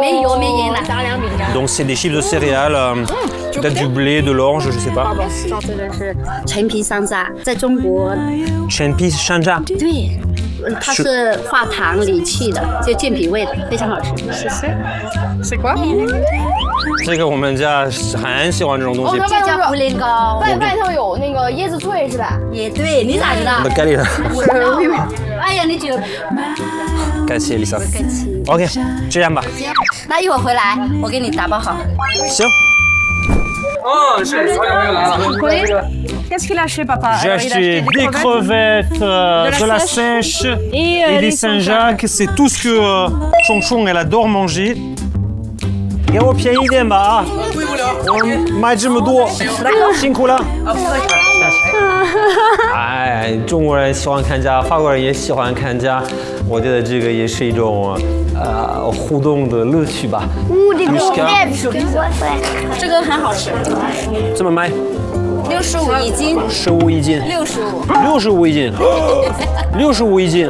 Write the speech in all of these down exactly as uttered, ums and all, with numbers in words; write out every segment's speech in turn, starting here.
Donc c'est des chips de céréales, euh, peut-être du blé, de l'orge, je sais pas. 陈皮山楂，在中国， 陈皮山楂， 对，它是化糖理气的，就健脾胃的，非常好吃。 谢谢。C'est quoi？ 这个我们家很喜欢这种东西。 这叫茯苓糕， 外外头有那个椰子脆是吧？ 也对，你咋知道？ 我的盖里的。 哎呀，你觉得？ 感谢 Lisa。OK， 这样吧。 那一会儿回来，我给你打包好。 行。 哦，是，好久没有来了。 Qu'est-ce qu'il a acheté, papa? J'ai acheté des crevettes, euh, de la sèche et des Saint-Jacques. C'est tout ce que euh, Chong Chong elle adore manger. 给我便宜点吧啊！我买这么多，辛苦了。哎，中国人喜欢看家，法国人也喜欢看家。我觉得这个也是一种呃互动的乐趣吧。 这个很好吃， 这么卖？ 六十五一斤。 十五一斤。 六十五。 六十五一斤。六十五一斤。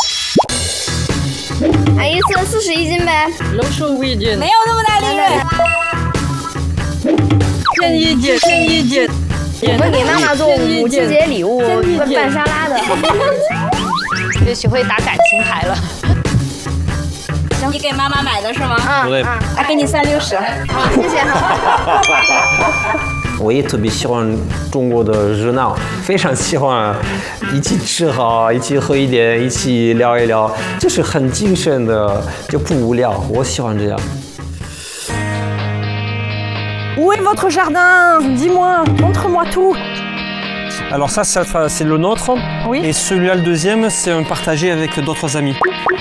哎，一次四十一斤呗， 六十五一斤， 没有那么大利润。 便宜一点，便宜一点。 我会给妈妈做母亲节礼物，拌沙拉的。 就学会打感情牌了。 你给妈妈买的是吗？ 嗯，对。 啊，给你三六十。 好，谢谢哈。 我也特别喜欢中国的热闹，非常喜欢一起吃好，一起喝一点，一起聊一聊，就是很精神的，就不无聊。我喜欢这样。 Où est votre jardin? Dis-moi, montre-moi tout. Alors ça, ça c'est le nôtre. Oui. Et celui-là, le deuxième, c'est un partagé avec d'autres amis.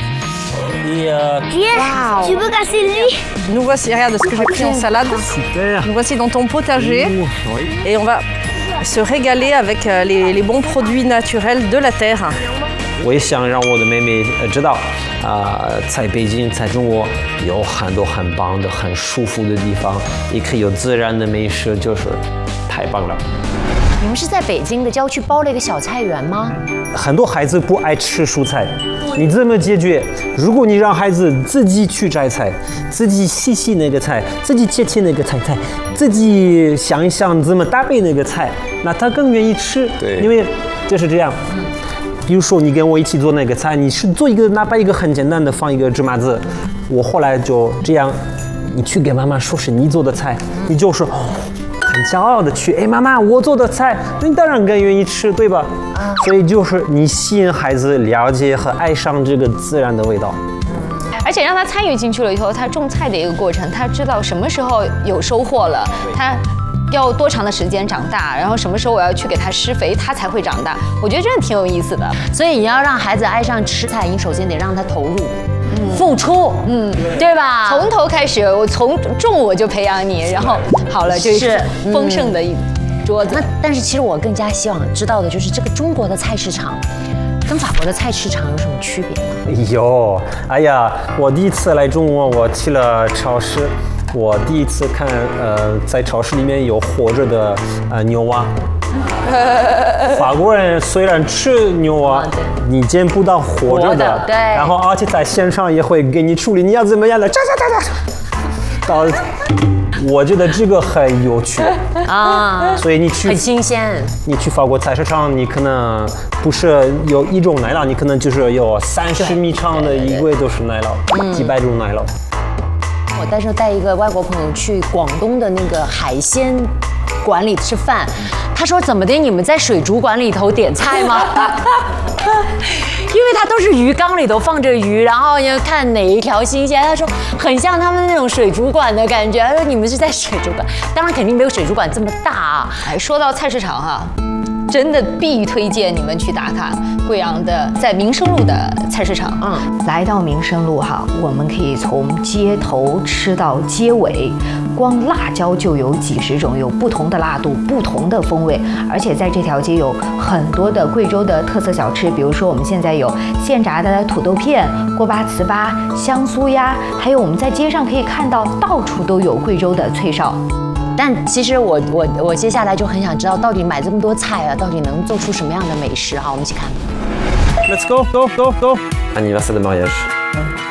Et euh, Wow. Tu veux casser le lit? Nous voici, regarde ce que j'ai pris en salade. super. Nous voici dans ton potager. Oui. Et on va se régaler avec les, les bons produits naturels de la terre. 我也想让我的妹妹呃知道，啊、呃，在北京，在中国有很多很棒的、很舒服的地方，也可以有自然的美食，就是太棒了。 你们是在北京的郊区包了一个小菜园吗？ 很多孩子不爱吃蔬菜，你怎么解决？如果你让孩子自己去摘菜，自己洗洗那个菜，自己切切那个菜菜，自己想一想怎么搭配那个菜，那他更愿意吃。对，因为就是这样。比如说你跟我一起做那个菜，你是做一个哪怕一个很简单的放一个芝麻子，我后来就这样，你去给妈妈说是你做的菜，你就说。很骄傲的去，哎，妈妈，我做的菜，你当然更愿意吃，对吧？啊，所以就是你吸引孩子了解和爱上这个自然的味道。 而且让他参与进去了以后，他种菜的一个过程，他知道什么时候有收获了，他要多长的时间长大，然后什么时候我要去给他施肥，他才会长大。我觉得真的挺有意思的。 所以你要让孩子爱上吃菜，你首先得让他投入。 付出，嗯，对吧？ 从头开始，我从种我就培养你，然后好了就是丰盛的一桌子。 那但是其实我更加希望知道的就是这个中国的菜市场跟法国的菜市场有什么区别吗？ 有，哎呀，我第一次来中国，我去了超市，我第一次看，呃，在超市里面有活着的呃牛蛙。法国人虽然吃牛蛙，你见不到活着的， 对。 然后而且在现场也会给你处理你要怎么样的，炸炸炸炸。到，我觉得这个很有趣啊， 所以你去很新鲜。 你去法国菜市场，你可能不是有一种奶酪，你可能就是有三十米长的一柜都是奶酪，几百种奶酪。 我带时候带一个外国朋友去广东的那个海鲜馆里吃饭，他说怎么的？你们在水族馆里头点菜吗？因为它都是鱼缸里头放着鱼，然后要看哪一条新鲜。他说很像他们那种水族馆的感觉。他说你们是在水族馆，当然肯定没有水族馆这么大啊。 哎，说到菜市场哈。 真的必推荐你们去打卡贵阳的在民生路的菜市场。 嗯，来到民生路哈，我们可以从街头吃到街尾，光辣椒就有几十种，有不同的辣度、不同的风味，而且在这条街有很多的贵州的特色小吃，比如说我们现在有现炸的土豆片、锅巴糍粑、香酥鸭，还有我们在街上可以看到到处都有贵州的脆哨。 但其实我我我接下来就很想知道，到底买这么多菜啊，到底能做出什么样的美食？好，我们一起看。 Let's go, go, go, go. Anniversaire de mariage.